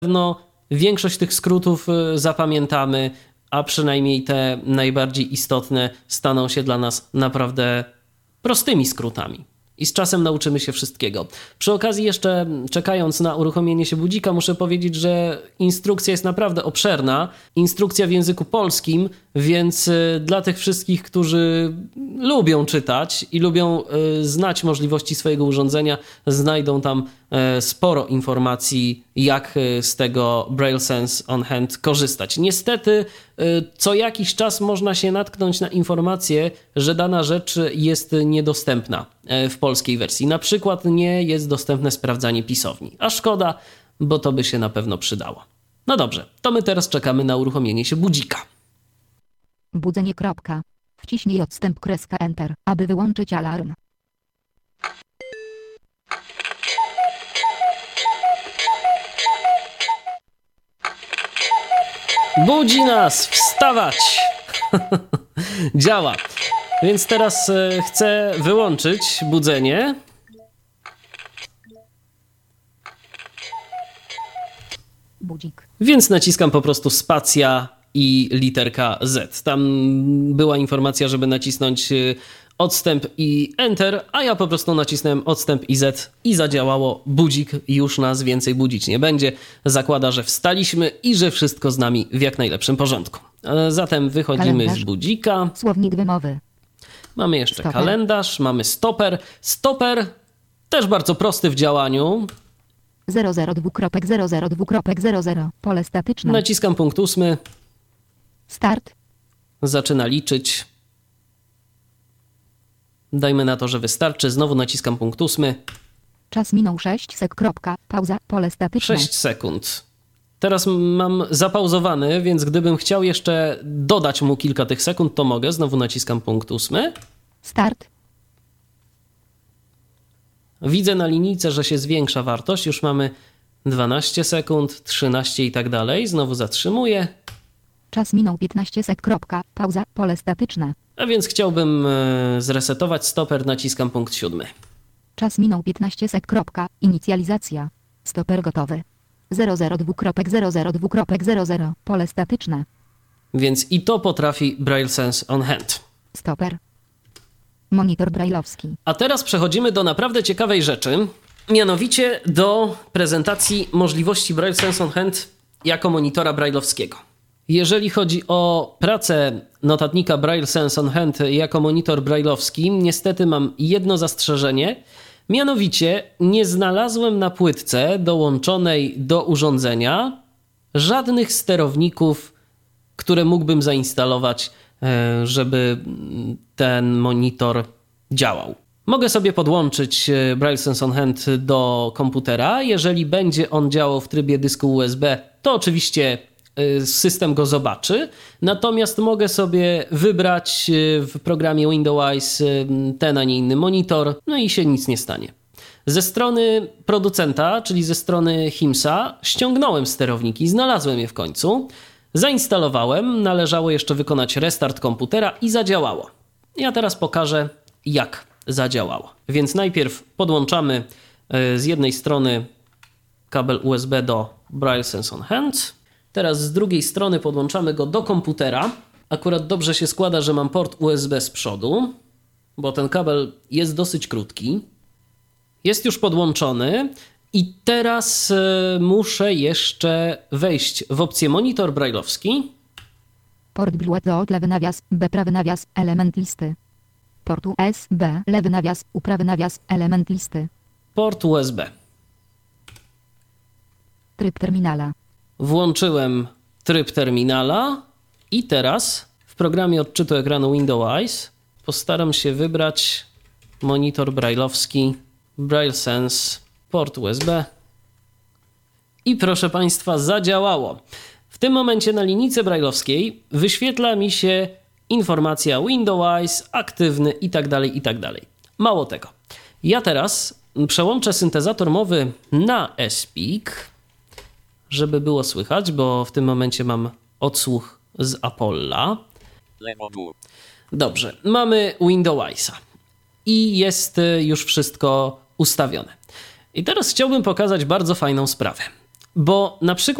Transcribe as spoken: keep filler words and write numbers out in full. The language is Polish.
pewno większość tych skrótów zapamiętamy, a przynajmniej te najbardziej istotne staną się dla nas naprawdę prostymi skrótami. I z czasem nauczymy się wszystkiego. Przy okazji jeszcze, czekając na uruchomienie się budzika, muszę powiedzieć, że instrukcja jest naprawdę obszerna. Instrukcja w języku polskim, więc dla tych wszystkich, którzy lubią czytać i lubią znać możliwości swojego urządzenia, znajdą tam sporo informacji, jak z tego Braille Sense on Hand korzystać. Niestety co jakiś czas można się natknąć na informację, że dana rzecz jest niedostępna w polskiej wersji. Na przykład nie jest dostępne sprawdzanie pisowni. A szkoda, bo to by się na pewno przydało. No dobrze, to my teraz czekamy na uruchomienie się budzika. Budzenie. Kropka. Wciśnij odstęp kreska Enter, aby wyłączyć alarm. Budzi nas! Wstawać! Działa. Więc teraz chcę wyłączyć budzenie. Budzik. Więc naciskam po prostu spacja i literka Z. Tam była informacja, żeby nacisnąć odstęp i Enter, a ja po prostu nacisnąłem odstęp i Z i zadziałało. Budzik już nas więcej budzić nie będzie. Zakłada, że wstaliśmy i że wszystko z nami w jak najlepszym porządku. Zatem wychodzimy Kalendarz. z budzika. Słownik wymowy. Mamy jeszcze Stoper. kalendarz, mamy stoper. Stoper też bardzo prosty w działaniu. zero zero dwa zero zero dwa zero zero. Pole statyczne. Naciskam punkt ósmy. Start. Zaczyna liczyć. Dajmy na to, że wystarczy. Znowu naciskam punkt ósmy. Czas minął sześć sek. Kropka. Pauza. Pole statyczne. sześć sekund. Teraz mam zapauzowany, więc gdybym chciał jeszcze dodać mu kilka tych sekund, to mogę. Znowu naciskam punkt ósmy. Start. Widzę na linijce, że się zwiększa wartość. Już mamy dwanaście sekund, trzynaście i tak dalej. Znowu zatrzymuję. Czas minął piętnaście sek. Kropka. Pauza. Pole statyczne. A więc chciałbym zresetować stoper. Naciskam punkt siódmy. Czas minął piętnaście sek. Kropka. Inicjalizacja. Stoper gotowy. zero zero dwa zero zero dwa zero zero. Pole statyczne. Więc i to potrafi Braille Sense on Hand. Stoper. Monitor brajlowski. A teraz przechodzimy do naprawdę ciekawej rzeczy. Mianowicie do prezentacji możliwości Braille Sense on Hand jako monitora brajlowskiego. Jeżeli chodzi o pracę notatnika Braille Sense on Hand jako monitor brajlowski, niestety mam jedno zastrzeżenie. Mianowicie nie znalazłem na płytce dołączonej do urządzenia żadnych sterowników, które mógłbym zainstalować, żeby ten monitor działał. Mogę sobie podłączyć Braille Sense on Hand do komputera. Jeżeli będzie on działał w trybie dysku U S B, to oczywiście system go zobaczy. Natomiast mogę sobie wybrać w programie Windows ten, a nie inny monitor, no i się nic nie stanie. Ze strony producenta, czyli ze strony Himsa, ściągnąłem sterowniki, znalazłem je w końcu, zainstalowałem, należało jeszcze wykonać restart komputera i zadziałało. Ja teraz pokażę, jak zadziałało. Więc najpierw podłączamy z jednej strony kabel U S B do Braille Sense on Hand. Teraz z drugiej strony podłączamy go do komputera. Akurat dobrze się składa, że mam port U S B z przodu, bo ten kabel jest dosyć krótki. Jest już podłączony i teraz muszę jeszcze wejść w opcję monitor brajlowski. Port Bluetooth lewy nawias, B prawy nawias, element listy. Port U S B lewy nawias, U prawy nawias, element listy. Port U S B. Tryb terminala. Włączyłem tryb terminala i teraz w programie odczytu ekranu Windows postaram się wybrać monitor brajlowski Braille Sense, port U S B i proszę Państwa, zadziałało. W tym momencie na linijce brajlowskiej wyświetla mi się informacja Windows, aktywny i tak dalej, i tak dalej. Mało tego. Ja teraz przełączę syntezator mowy na S-Peak, żeby było słychać, bo w tym momencie mam odsłuch z Apolla. Dobrze, mamy Windowsa i jest już wszystko ustawione. I teraz chciałbym pokazać bardzo fajną sprawę. Bo na przykład